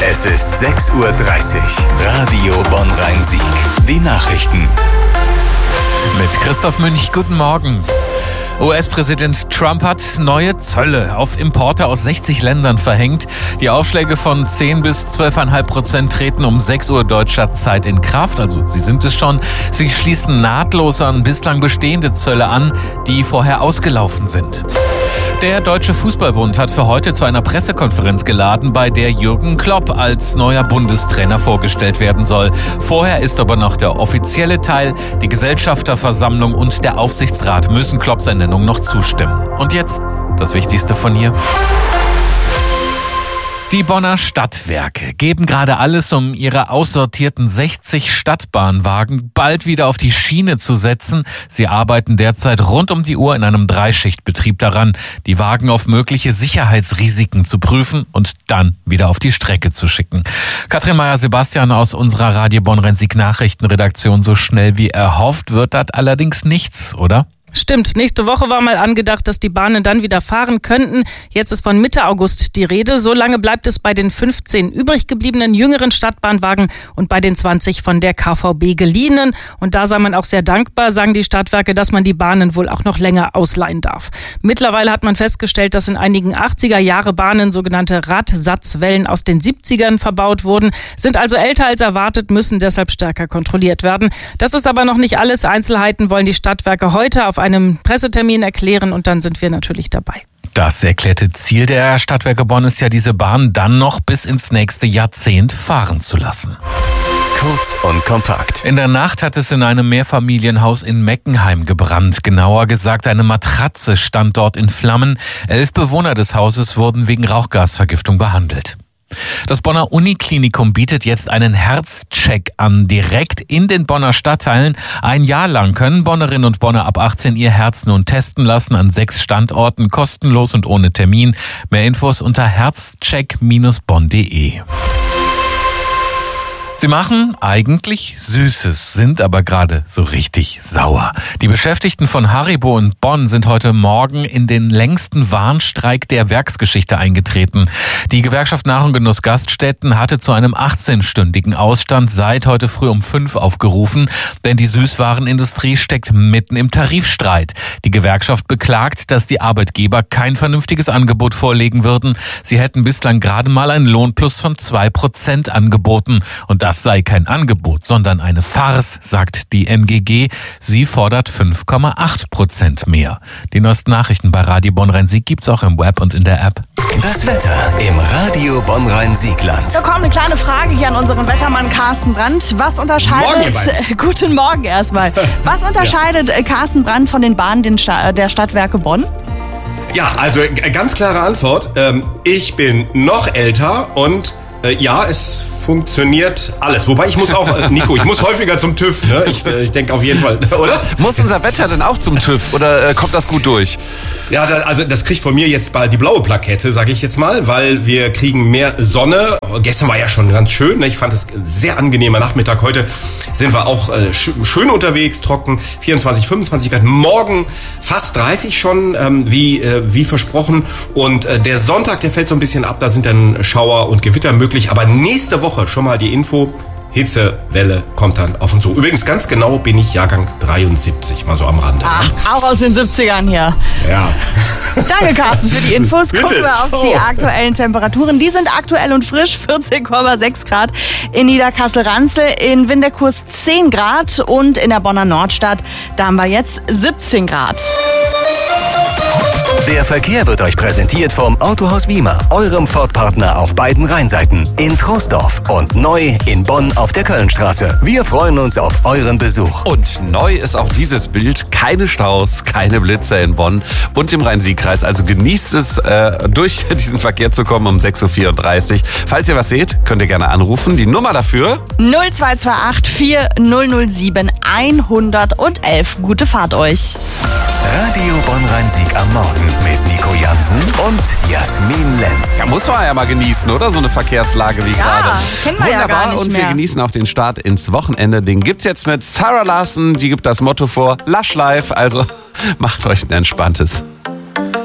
Es ist 6:30 Uhr. Radio Bonn-Rhein-Sieg. Die Nachrichten. Mit Christoph Münch, guten Morgen. US-Präsident Trump hat neue Zölle auf Importe aus 60 Ländern verhängt. Die Aufschläge von 10 bis 12,5% treten um 6 Uhr deutscher Zeit in Kraft. Also sie sind es schon. Sie schließen nahtlos an bislang bestehende Zölle an, die vorher ausgelaufen sind. Der Deutsche Fußballbund hat für heute zu einer Pressekonferenz geladen, bei der Jürgen Klopp als neuer Bundestrainer vorgestellt werden soll. Vorher ist aber noch der offizielle Teil. Die Gesellschafterversammlung und der Aufsichtsrat müssen Klopps Ernennung noch zustimmen. Und jetzt das Wichtigste von hier. Die Bonner Stadtwerke geben gerade alles, um ihre aussortierten 60 Stadtbahnwagen bald wieder auf die Schiene zu setzen. Sie arbeiten derzeit rund um die Uhr in einem Dreischichtbetrieb daran, die Wagen auf mögliche Sicherheitsrisiken zu prüfen und dann wieder auf die Strecke zu schicken. Katrin Meyer-Sebastian aus unserer Radio Bonn-Rhein-Sieg Nachrichtenredaktion. So schnell wie erhofft wird das allerdings nichts, oder? Stimmt, nächste Woche war mal angedacht, dass die Bahnen dann wieder fahren könnten. Jetzt ist von Mitte August die Rede. So lange bleibt es bei den 15 übrig gebliebenen jüngeren Stadtbahnwagen und bei den 20 von der KVB geliehenen. Und da sei man auch sehr dankbar, sagen die Stadtwerke, dass man die Bahnen wohl auch noch länger ausleihen darf. Mittlerweile hat man festgestellt, dass in einigen 80er-Jahre-Bahnen sogenannte Radsatzwellen aus den 70ern verbaut wurden, sind also älter als erwartet, müssen deshalb stärker kontrolliert werden. Das ist aber noch nicht alles. Einzelheiten wollen die Stadtwerke heute auf einem Pressetermin erklären und dann sind wir natürlich dabei. Das erklärte Ziel der Stadtwerke Bonn ist ja, diese Bahn dann noch bis ins nächste Jahrzehnt fahren zu lassen. Kurz und kompakt. In der Nacht hat es in einem Mehrfamilienhaus in Meckenheim gebrannt. Genauer gesagt, eine Matratze stand dort in Flammen. 11 Bewohner des Hauses wurden wegen Rauchgasvergiftung behandelt. Das Bonner Uniklinikum bietet jetzt einen Herzcheck an, direkt in den Bonner Stadtteilen. Ein Jahr lang können Bonnerinnen und Bonner ab 18 ihr Herz nun testen lassen an 6 Standorten, kostenlos und ohne Termin. Mehr Infos unter herzcheck-bonn.de. Sie machen eigentlich Süßes, sind aber gerade so richtig sauer. Die Beschäftigten von Haribo in Bonn sind heute Morgen in den längsten Warnstreik der Werksgeschichte eingetreten. Die Gewerkschaft Nahrung Genuss Gaststätten hatte zu einem 18-stündigen Ausstand seit heute früh um 5 aufgerufen, denn die Süßwarenindustrie steckt mitten im Tarifstreit. Die Gewerkschaft beklagt, dass die Arbeitgeber kein vernünftiges Angebot vorlegen würden. Sie hätten bislang gerade mal einen Lohnplus von 2% angeboten und das sei kein Angebot, sondern eine Farce, sagt die NGG. Sie fordert 5,8% mehr. Die neuesten Nachrichten bei Radio Bonn-Rhein-Sieg gibt's auch im Web und in der App. Das Wetter im Radio Bonn-Rhein-Siegland. Da kommt eine kleine Frage hier an unseren Wettermann Carsten Brandt. Was unterscheidet... Guten Morgen erstmal. Was unterscheidet Carsten Brandt von den Bahnen der Stadtwerke Bonn? Ja, also ganz klare Antwort. Ich bin noch älter und ja, es funktioniert alles. Wobei ich muss auch, Nico, ich muss häufiger zum TÜV, ne? Ich denke auf jeden Fall, oder? Muss unser Wetter denn auch zum TÜV oder kommt das gut durch? Ja, das kriegt von mir jetzt bald die blaue Plakette, sage ich jetzt mal, weil wir kriegen mehr Sonne. Gestern war ja schon ganz schön, ne? Ich fand es sehr angenehmer Nachmittag. Heute sind wir auch schön unterwegs, trocken, 24, 25 Grad. Morgen fast 30 schon, wie versprochen. Und der Sonntag, der fällt so ein bisschen ab, da sind dann Schauer und Gewitter möglich. Aber nächste Woche schon mal die Info, Hitzewelle kommt dann auf uns zu. Übrigens, ganz genau bin ich Jahrgang 73, mal so am Rande. Auch aus den 70ern hier. Ja. Danke, Carsten, für die Infos. Bitte. Gucken wir auf die aktuellen Temperaturen. Die sind aktuell und frisch, 14,6 Grad in Niederkassel-Ranzel, in Winterkurs 10 Grad und in der Bonner Nordstadt, da haben wir jetzt 17 Grad. Der Verkehr wird euch präsentiert vom Autohaus Wiemer, eurem Ford-Partner auf beiden Rheinseiten, in Troisdorf und neu in Bonn auf der Kölnstraße. Wir freuen uns auf euren Besuch. Und neu ist auch dieses Bild. Keine Staus, keine Blitzer in Bonn und im Rhein-Sieg-Kreis. Also genießt es, durch diesen Verkehr zu kommen um 6.34 Uhr. Falls ihr was seht, könnt ihr gerne anrufen. Die Nummer dafür? 0228 4007 111. Gute Fahrt euch. Radio Bonn-Rhein-Sieg am Morgen mit Nico Jansen und Jasmin Lenz. Ja, muss man ja mal genießen, oder? So eine Verkehrslage wie gerade. Kennen wir ja gar nicht und mehr. wir genießen auch den Start ins Wochenende. Den gibt's jetzt mit Sarah Larson. Die gibt das Motto vor, Lush Life. Also macht euch ein entspanntes.